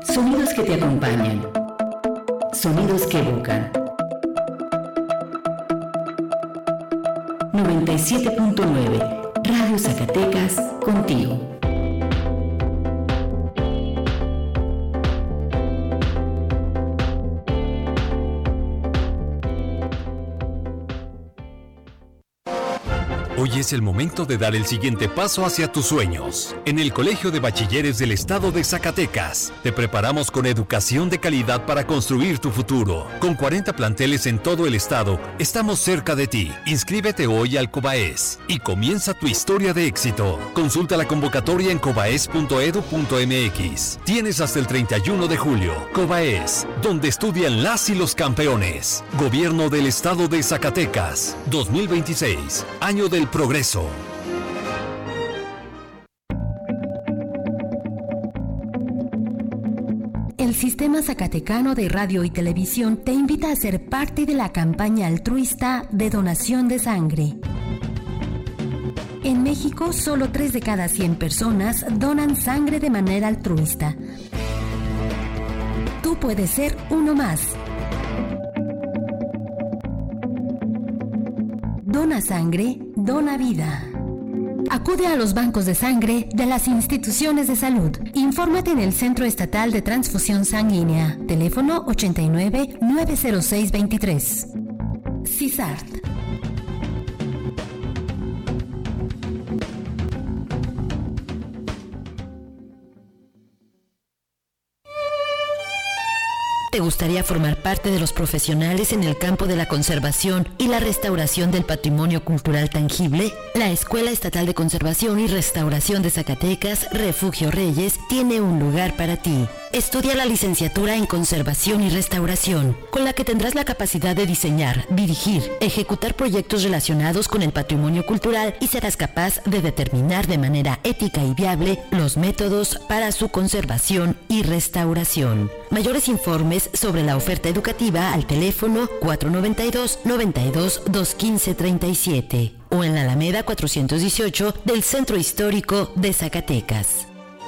Sonidos que te acompañan. Sonidos que evocan. 97.9 Radio Zacatecas, contigo. Hoy es el momento de dar el siguiente paso hacia tus sueños. En el Colegio de Bachilleres del Estado de Zacatecas, te preparamos con educación de calidad para construir tu futuro. Con 40 planteles en todo el estado, estamos cerca de ti. Inscríbete hoy al Cobaes y comienza tu historia de éxito. Consulta la convocatoria en cobaes.edu.mx. Tienes hasta el 31 de julio. Cobaes, donde estudian las y los campeones. Gobierno del Estado de Zacatecas, 2026, año del progreso. El Sistema Zacatecano de Radio y Televisión te invita a ser parte de la campaña altruista de donación de sangre. En México, solo 3 de cada 100 personas donan sangre de manera altruista. Tú puedes ser uno más. Dona sangre, dona vida. Acude a los bancos de sangre de las instituciones de salud. Infórmate en el Centro Estatal de Transfusión Sanguínea. Teléfono 89 906 23. CISART. ¿Te gustaría formar parte de los profesionales en el campo de la conservación y la restauración del patrimonio cultural tangible? La Escuela Estatal de Conservación y Restauración de Zacatecas, Refugio Reyes, tiene un lugar para ti. Estudia la licenciatura en Conservación y Restauración, con la que tendrás la capacidad de diseñar, dirigir, ejecutar proyectos relacionados con el patrimonio cultural y serás capaz de determinar de manera ética y viable los métodos para su conservación y restauración. Mayores informes sobre la oferta educativa al teléfono 492-92-215-37 o en la Alameda 418 del Centro Histórico de Zacatecas.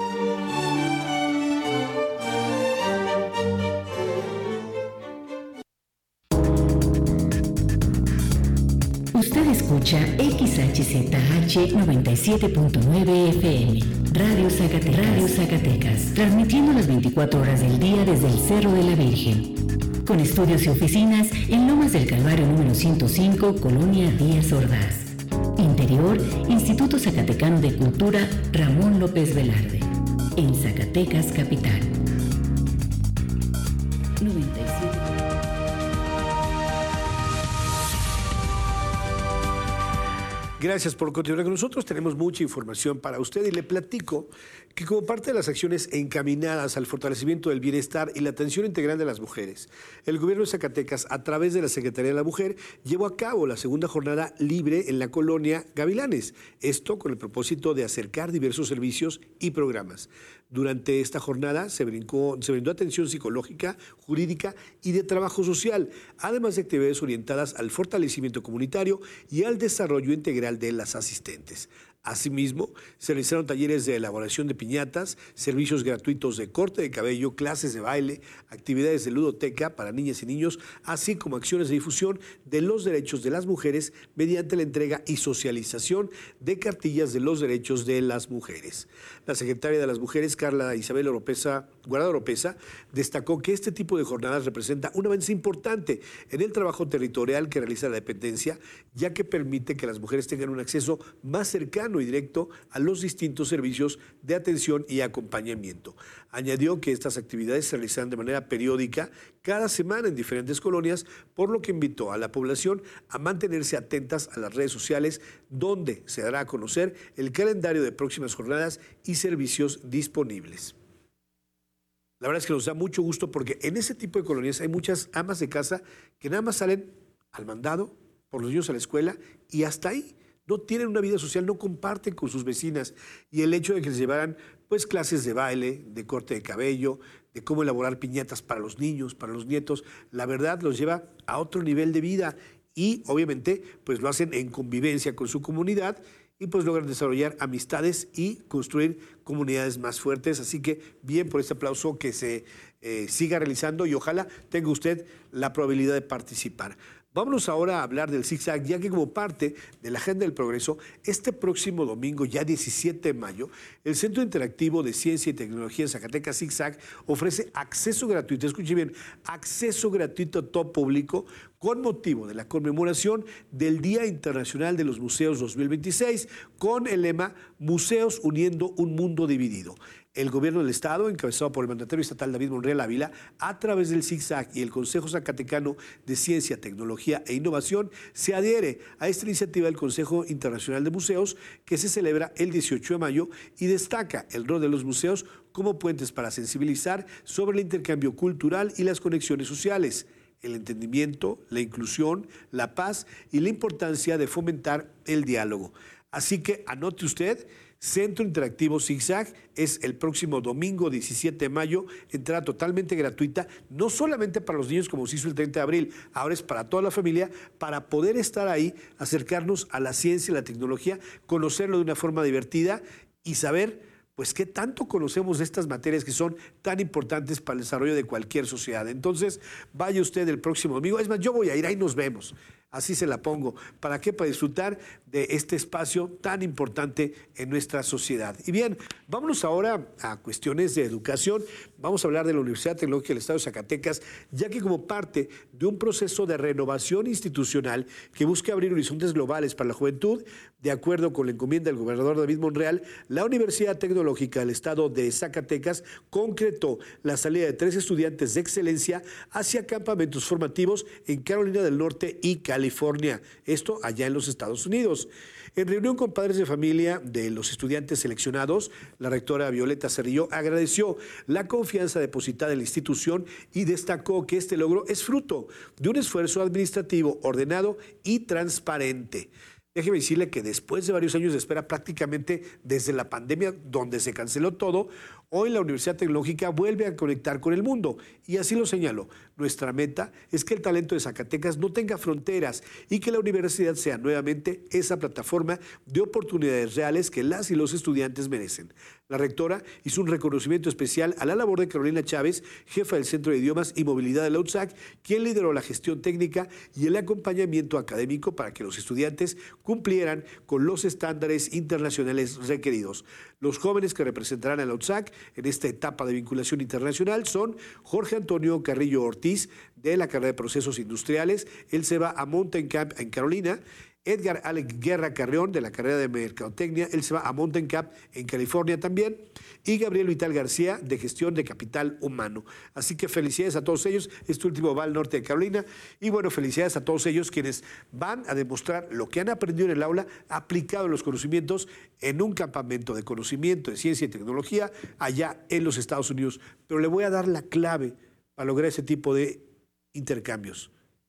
Usted escucha XHZH 97.9 FM, Radio Zacatecas, transmitiendo las 24 horas del día desde el Cerro de la Virgen. Con estudios y oficinas en Lomas del Calvario número 105, Colonia Díaz Ordaz. Interior, Instituto Zacatecano de Cultura Ramón López Velarde. En Zacatecas, capital. 97. Gracias por continuar con nosotros. Tenemos mucha información para usted y le platico que como parte de las acciones encaminadas al fortalecimiento del bienestar y la atención integral de las mujeres, el gobierno de Zacatecas, a través de la Secretaría de la Mujer, llevó a cabo la segunda jornada libre en la colonia Gavilanes. Esto con el propósito de acercar diversos servicios y programas. Durante esta jornada se brindó atención psicológica, jurídica y de trabajo social, además de actividades orientadas al fortalecimiento comunitario y al desarrollo integral de las asistentes. Asimismo, se realizaron talleres de elaboración de piñatas, servicios gratuitos de corte de cabello, clases de baile, actividades de ludoteca para niñas y niños, así como acciones de difusión de los derechos de las mujeres mediante la entrega y socialización de cartillas de los derechos de las mujeres. La secretaria de las Mujeres, Carla Isabel Guardado Oropesa, destacó que este tipo de jornadas representa un avance importante en el trabajo territorial que realiza la dependencia, ya que permite que las mujeres tengan un acceso más cercano y directo a los distintos servicios de atención y acompañamiento. Añadió que estas actividades se realizan de manera periódica cada semana en diferentes colonias, por lo que invitó a la población a mantenerse atentas a las redes sociales, donde se dará a conocer el calendario de próximas jornadas y servicios disponibles. La verdad es que nos da mucho gusto porque en ese tipo de colonias hay muchas amas de casa que nada más salen al mandado, por los niños a la escuela y hasta ahí. No tienen una vida social, no comparten con sus vecinas. Y el hecho de que les llevaran pues clases de baile, de corte de cabello, de cómo elaborar piñatas para los niños, para los nietos, la verdad los lleva a otro nivel de vida y obviamente pues lo hacen en convivencia con su comunidad y pues logran desarrollar amistades y construir comunidades más fuertes. Así que bien por este aplauso que se siga realizando y ojalá tenga usted la probabilidad de participar. Vámonos ahora a hablar del ZigZag, ya que como parte de la Agenda del Progreso, este próximo domingo, ya 17 de mayo, el Centro Interactivo de Ciencia y Tecnología en Zacatecas, ZigZag, ofrece acceso gratuito, escuche bien, acceso gratuito a todo público con motivo de la conmemoración del Día Internacional de los Museos 2026, con el lema Museos uniendo un mundo dividido. El gobierno del Estado, encabezado por el mandatario estatal David Monreal Ávila, a través del ZigZag y el Consejo Zacatecano de Ciencia, Tecnología e Innovación, se adhiere a esta iniciativa del Consejo Internacional de Museos, que se celebra el 18 de mayo y destaca el rol de los museos como puentes para sensibilizar sobre el intercambio cultural y las conexiones sociales, el entendimiento, la inclusión, la paz y la importancia de fomentar el diálogo. Así que anote usted, Centro Interactivo ZigZag es el próximo domingo 17 de mayo, entrada totalmente gratuita, no solamente para los niños como se hizo el 30 de abril, ahora es para toda la familia, para poder estar ahí, acercarnos a la ciencia y la tecnología, conocerlo de una forma divertida y saber pues qué tanto conocemos de estas materias que son tan importantes para el desarrollo de cualquier sociedad. Entonces, vaya usted el próximo domingo, es más, yo voy a ir, ahí nos vemos. Así se la pongo. ¿Para qué? Para disfrutar de este espacio tan importante en nuestra sociedad. Y bien, vámonos ahora a cuestiones de educación. Vamos a hablar de la Universidad Tecnológica del Estado de Zacatecas, ya que como parte de un proceso de renovación institucional que busca abrir horizontes globales para la juventud, de acuerdo con la encomienda del gobernador David Monreal, la Universidad Tecnológica del Estado de Zacatecas concretó la salida de 3 estudiantes de excelencia hacia campamentos formativos en Carolina del Norte y California, esto allá en los Estados Unidos. En reunión con padres de familia de los estudiantes seleccionados, la rectora Violeta Cerrillo agradeció la confianza depositada en la institución y destacó que este logro es fruto de un esfuerzo administrativo ordenado y transparente. Déjeme decirle que después de varios años de espera, prácticamente desde la pandemia, donde se canceló todo, hoy la Universidad Tecnológica vuelve a conectar con el mundo. Y así lo señaló. Nuestra meta es que el talento de Zacatecas no tenga fronteras y que la universidad sea nuevamente esa plataforma de oportunidades reales que las y los estudiantes merecen. La rectora hizo un reconocimiento especial a la labor de Carolina Chávez, jefa del Centro de Idiomas y Movilidad de la UTSAC, quien lideró la gestión técnica y el acompañamiento académico para que los estudiantes cumplieran con los estándares internacionales requeridos. Los jóvenes que representarán a la UTSAC en esta etapa de vinculación internacional son Jorge Antonio Carrillo Ortiz, de la carrera de Procesos Industriales. Él se va a Mountain Camp en Carolina. Edgar Alex Guerra Carrión, de la carrera de Mercadotecnia, él se va a Mountain Camp en California también. Y Gabriel Vital García, de Gestión de Capital Humano. Así que felicidades a todos ellos. Este último va al norte de Carolina. Y bueno, felicidades a todos ellos quienes van a demostrar lo que han aprendido en el aula, aplicado los conocimientos en un campamento de conocimiento de ciencia y tecnología allá en los Estados Unidos. Pero le voy a dar la clave para lograr ese tipo de intercambios.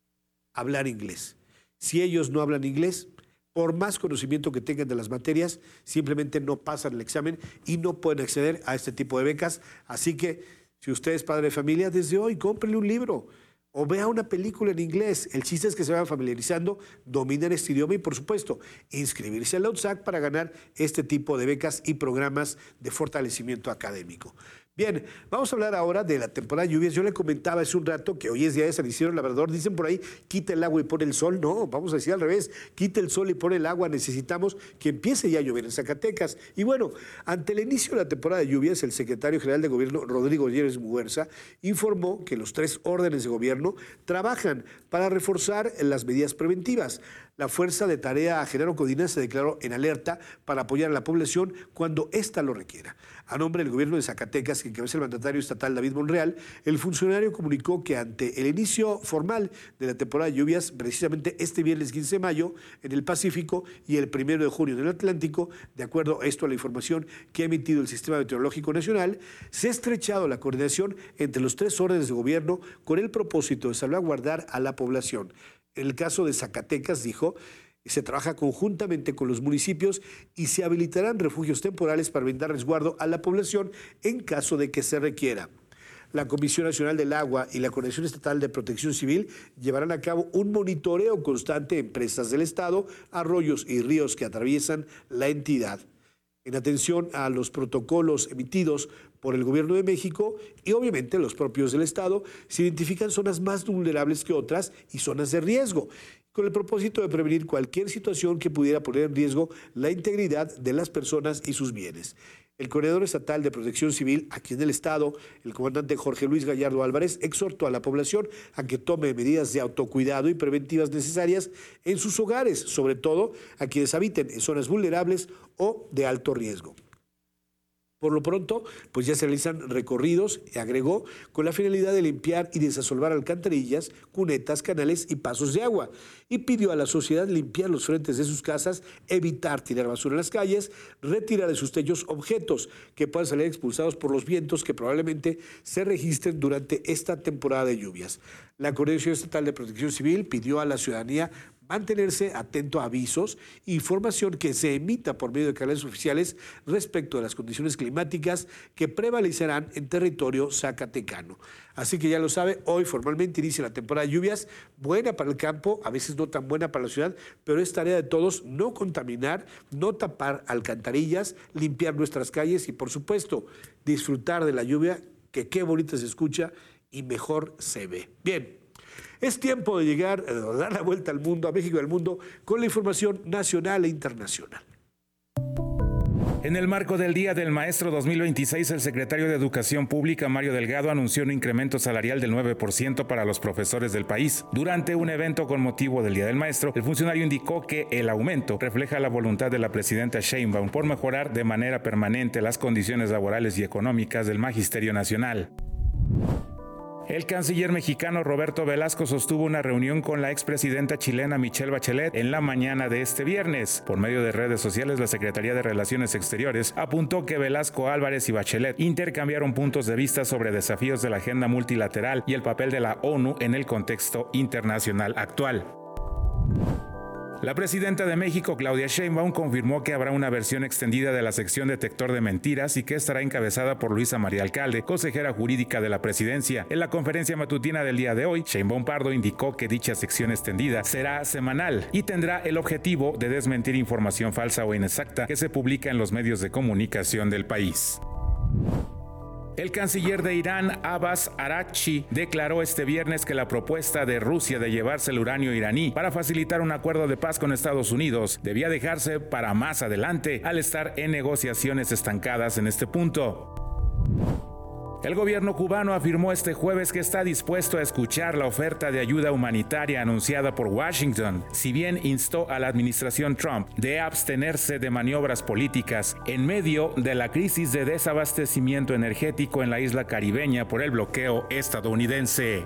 Hablar inglés. Si ellos no hablan inglés, por más conocimiento que tengan de las materias, simplemente no pasan el examen y no pueden acceder a este tipo de becas. Así que, si usted es padre de familia, desde hoy cómprele un libro o vea una película en inglés. El chiste es que se vayan familiarizando, dominen este idioma y, por supuesto, inscribirse a la UTSAC para ganar este tipo de becas y programas de fortalecimiento académico. Bien, vamos a hablar ahora de la temporada de lluvias. Yo le comentaba hace un rato que hoy es día de San Isidro Labrador. Dicen por ahí, quita el agua y pone el sol. No, vamos a decir al revés, quita el sol y pone el agua. Necesitamos que empiece ya a llover en Zacatecas. Y bueno, ante el inicio de la temporada de lluvias, el secretario general de Gobierno, Rodrigo Lleres Muguerza, informó que los 3 órdenes de gobierno trabajan para reforzar las medidas preventivas. La Fuerza de Tarea Genaro Codina se declaró en alerta para apoyar a la población cuando ésta lo requiera. A nombre del gobierno de Zacatecas, que encabeza el mandatario estatal David Monreal, el funcionario comunicó que ante el inicio formal de la temporada de lluvias, precisamente este viernes 15 de mayo en el Pacífico y el 1 de junio en el Atlántico, de acuerdo a esto a la información que ha emitido el Sistema Meteorológico Nacional, se ha estrechado la coordinación entre los 3 órdenes de gobierno con el propósito de salvaguardar a la población. En el caso de Zacatecas, dijo, se trabaja conjuntamente con los municipios y se habilitarán refugios temporales para brindar resguardo a la población en caso de que se requiera. La Comisión Nacional del Agua y la Coordinación Estatal de Protección Civil llevarán a cabo un monitoreo constante en presas del Estado, arroyos y ríos que atraviesan la entidad. En atención a los protocolos emitidos por el Gobierno de México y obviamente los propios del Estado, se identifican zonas más vulnerables que otras y zonas de riesgo, con el propósito de prevenir cualquier situación que pudiera poner en riesgo la integridad de las personas y sus bienes. El Coordinador Estatal de Protección Civil, aquí en el Estado, el comandante Jorge Luis Gallardo Álvarez, exhortó a la población a que tome medidas de autocuidado y preventivas necesarias en sus hogares, sobre todo a quienes habiten en zonas vulnerables o de alto riesgo. Por lo pronto, pues ya se realizan recorridos, agregó, con la finalidad de limpiar y desasolvar alcantarillas, cunetas, canales y pasos de agua. Y pidió a la sociedad limpiar los frentes de sus casas, evitar tirar basura en las calles, retirar de sus techos objetos que puedan salir expulsados por los vientos que probablemente se registren durante esta temporada de lluvias. La Coordinación Estatal de Protección Civil pidió a la ciudadanía mantenerse atento a avisos e información que se emita por medio de canales oficiales respecto de las condiciones climáticas que prevalecerán en territorio zacatecano. Así que ya lo sabe, hoy formalmente inicia la temporada de lluvias, buena para el campo, a veces no tan buena para la ciudad, pero es tarea de todos no contaminar, no tapar alcantarillas, limpiar nuestras calles y, por supuesto, disfrutar de la lluvia, que qué bonita se escucha y mejor se ve. Bien. Es tiempo de llegar, a dar la vuelta al mundo, a México y al mundo, con la información nacional e internacional. En el marco del Día del Maestro 2026, el secretario de Educación Pública, Mario Delgado, anunció un incremento salarial del 9% para los profesores del país. Durante un evento con motivo del Día del Maestro, el funcionario indicó que el aumento refleja la voluntad de la presidenta Sheinbaum por mejorar de manera permanente las condiciones laborales y económicas del Magisterio Nacional. El canciller mexicano Roberto Velasco sostuvo una reunión con la expresidenta chilena Michelle Bachelet en la mañana de este viernes. Por medio de redes sociales, la Secretaría de Relaciones Exteriores apuntó que Velasco, Álvarez y Bachelet intercambiaron puntos de vista sobre desafíos de la agenda multilateral y el papel de la ONU en el contexto internacional actual. La presidenta de México, Claudia Sheinbaum, confirmó que habrá una versión extendida de la sección detector de mentiras y que estará encabezada por Luisa María Alcalde, consejera jurídica de la presidencia. En la conferencia matutina del día de hoy, Sheinbaum Pardo indicó que dicha sección extendida será semanal y tendrá el objetivo de desmentir información falsa o inexacta que se publica en los medios de comunicación del país. El canciller de Irán, Abbas Araghchi, declaró este viernes que la propuesta de Rusia de llevarse el uranio iraní para facilitar un acuerdo de paz con Estados Unidos debía dejarse para más adelante, al estar en negociaciones estancadas en este punto. El gobierno cubano afirmó este jueves que está dispuesto a escuchar la oferta de ayuda humanitaria anunciada por Washington, si bien instó a la administración Trump de abstenerse de maniobras políticas en medio de la crisis de desabastecimiento energético en la isla caribeña por el bloqueo estadounidense.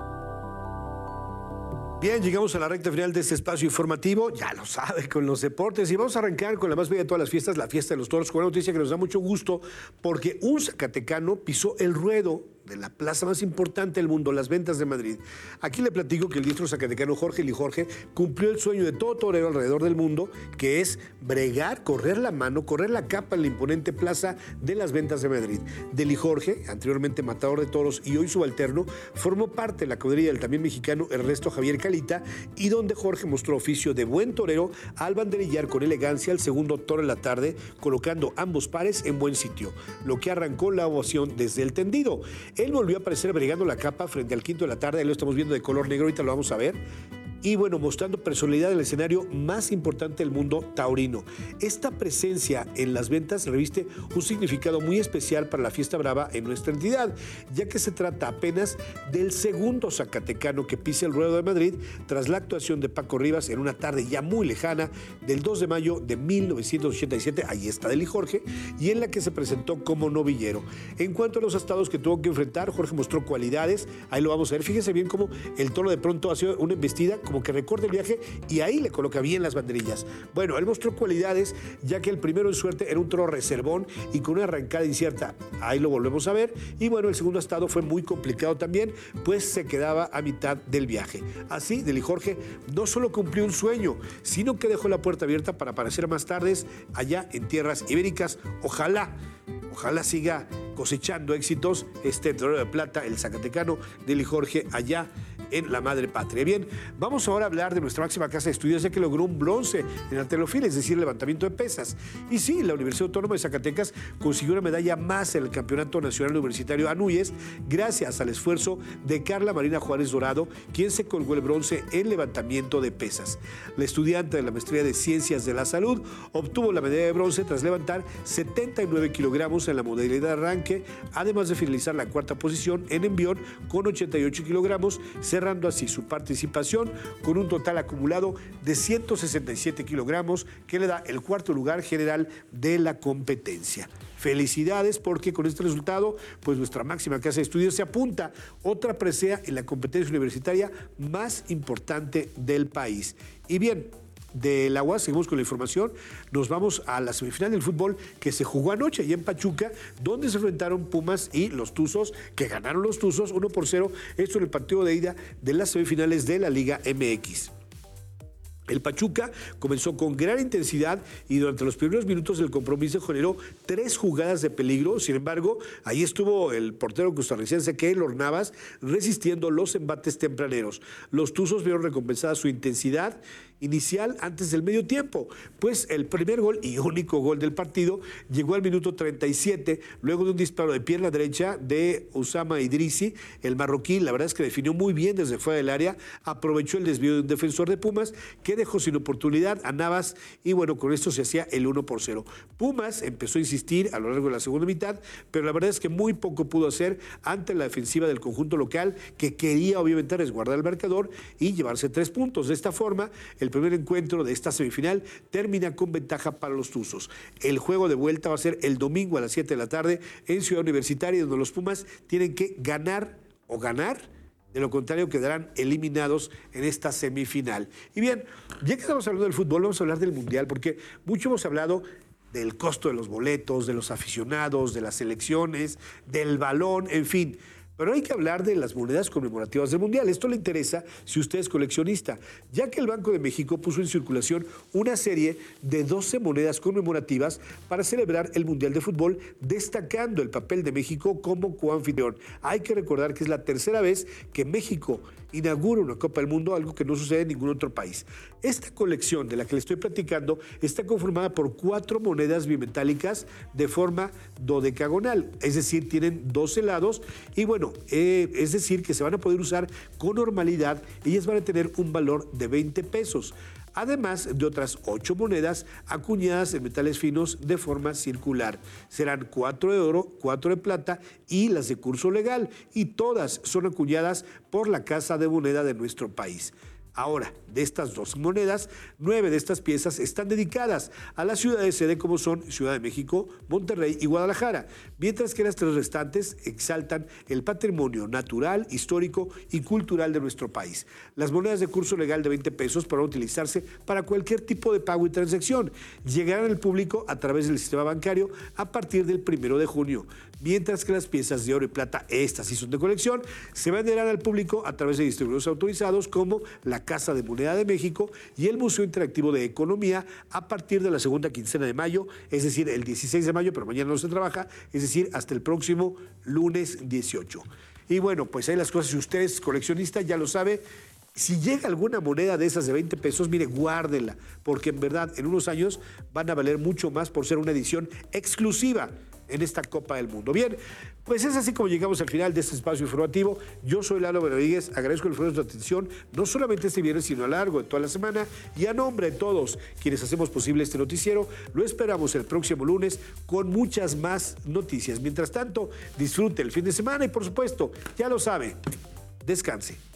Bien, llegamos a la recta final de este espacio informativo, ya lo sabe, con los deportes, y vamos a arrancar con la más bella de todas las fiestas, la fiesta de los toros, con una noticia que nos da mucho gusto, porque un zacatecano pisó el ruedo de la plaza más importante del mundo, Las Ventas de Madrid. Aquí le platico que el diestro zacatecano Jorge Lijorge cumplió el sueño de todo torero alrededor del mundo, que es bregar, correr la mano, correr la capa en la imponente plaza de Las Ventas de Madrid. De Lijorge, anteriormente matador de toros y hoy subalterno, formó parte de la cuadrilla del también mexicano Ernesto Javier Calita, y donde Jorge mostró oficio de buen torero al banderillar con elegancia el segundo toro de la tarde, colocando ambos pares en buen sitio, lo que arrancó la ovación desde el tendido. Él volvió a aparecer bregando la capa frente al quinto de la tarde, ahí lo estamos viendo de color negro, ahorita lo vamos a ver. Y bueno, mostrando personalidad del escenario más importante del mundo taurino. Esta presencia en Las Ventas reviste un significado muy especial para la fiesta brava en nuestra entidad, ya que se trata apenas del segundo zacatecano que pisa el ruedo de Madrid tras la actuación de Paco Rivas en una tarde ya muy lejana del 2 de mayo de 1987, ahí está de Lijorge, y en la que se presentó como novillero. En cuanto a los astados que tuvo que enfrentar, Jorge mostró cualidades, ahí lo vamos a ver. Fíjense bien cómo el toro de pronto ha sido una embestida, como como que recorta el viaje y ahí le coloca bien las banderillas. Bueno, él mostró cualidades, ya que el primero en suerte era un toro reservón y con una arrancada incierta. Ahí lo volvemos a ver. Y bueno, el segundo estado fue muy complicado también, pues se quedaba a mitad del viaje. Así, Deli Jorge no solo cumplió un sueño, sino que dejó la puerta abierta para aparecer más tarde allá en tierras ibéricas. Ojalá siga cosechando éxitos este torero de plata, el zacatecano Deli Jorge, allá en la madre patria. Bien, vamos ahora a hablar de nuestra máxima casa de estudios, ya que logró un bronce en halterofilia, es decir, levantamiento de pesas. Y sí, la Universidad Autónoma de Zacatecas consiguió una medalla más en el Campeonato Nacional Universitario ANUYES, gracias al esfuerzo de Carla Marina Juárez Dorado, quien se colgó el bronce en levantamiento de pesas. La estudiante de la Maestría de Ciencias de la Salud obtuvo la medalla de bronce tras levantar 79 kilogramos en la modalidad de arranque, además de finalizar la cuarta posición en envión con 88 kilogramos, cerrando así su participación con un total acumulado de 167 kilogramos, que le da el cuarto lugar general de la competencia. Felicidades, porque con este resultado, pues nuestra máxima casa de estudios se apunta otra presea en la competencia universitaria más importante del país. Y bien, del agua, seguimos con la información, nos vamos a la semifinal del fútbol que se jugó anoche allá en Pachuca, donde se enfrentaron Pumas y los Tuzos, que ganaron los Tuzos 1-0, esto en el partido de ida de las semifinales de la Liga MX. El Pachuca comenzó con gran intensidad y durante los primeros minutos del compromiso generó 3 jugadas de peligro. Sin embargo, ahí estuvo el portero costarricense Keylor Navas resistiendo los embates tempraneros. Los Tuzos vieron recompensada su intensidad inicial antes del medio tiempo, pues el primer gol y único gol del partido llegó al minuto 37, luego de un disparo de pierna derecha de Usama Idrissi. El marroquí, la verdad es que definió muy bien desde fuera del área, aprovechó el desvío de un defensor de Pumas que dejó sin oportunidad a Navas y bueno, con esto se hacía el 1-0. Pumas empezó a insistir a lo largo de la segunda mitad, pero la verdad es que muy poco pudo hacer ante la defensiva del conjunto local, que quería obviamente resguardar el marcador y llevarse 3 puntos. De esta forma, el primer encuentro de esta semifinal termina con ventaja para los Tuzos. El juego de vuelta va a ser el domingo a las 7 de la tarde en Ciudad Universitaria, donde los Pumas tienen que ganar, de lo contrario quedarán eliminados en esta semifinal. Y bien, ya que estamos hablando del fútbol, vamos a hablar del Mundial, porque mucho hemos hablado del costo de los boletos, de los aficionados, de las selecciones, del balón, en fin. Pero hay que hablar de las monedas conmemorativas del Mundial. Esto le interesa si usted es coleccionista, ya que el Banco de México puso en circulación una serie de 12 monedas conmemorativas para celebrar el Mundial de Fútbol, destacando el papel de México como coanfitrión. Hay que recordar que es la tercera vez que México inaugura una Copa del Mundo, algo que no sucede en ningún otro país. Esta colección de la que le estoy platicando está conformada por 4 monedas bimetálicas de forma dodecagonal, es decir, tienen 12 lados y bueno, es decir, que se van a poder usar con normalidad. Ellas van a tener un valor de 20 pesos. Además de otras 8 monedas acuñadas en metales finos de forma circular. Serán 4 de oro, 4 de plata y las de curso legal, y todas son acuñadas por la Casa de Moneda de nuestro país. Ahora, de estas 2 monedas, 9 de estas piezas están dedicadas a las ciudades sede como son Ciudad de México, Monterrey y Guadalajara, mientras que las 3 restantes exaltan el patrimonio natural, histórico y cultural de nuestro país. Las monedas de curso legal de 20 pesos podrán utilizarse para cualquier tipo de pago y transacción. Llegarán al público a través del sistema bancario a partir del 1 de junio, mientras que las piezas de oro y plata, estas sí son de colección, se venderán al público a través de distribuidores autorizados como la Casa de Moneda de México y el Museo Interactivo de Economía a partir de la segunda quincena de mayo, es decir, el 16 de mayo, pero mañana no se trabaja, es decir, hasta el próximo lunes 18. Y bueno, pues ahí las cosas, si usted es coleccionista, ya lo sabe. Si llega alguna moneda de esas de 20 pesos, mire, guárdela, porque en verdad en unos años van a valer mucho más por ser una edición exclusiva en esta Copa del Mundo. Bien, pues es así como llegamos al final de este espacio informativo. Yo soy Lalo Benavides, agradezco el esfuerzo de su atención, no solamente este viernes, sino a lo largo de toda la semana, y a nombre de todos quienes hacemos posible este noticiero, lo esperamos el próximo lunes con muchas más noticias. Mientras tanto, disfrute el fin de semana y por supuesto, ya lo sabe, descanse.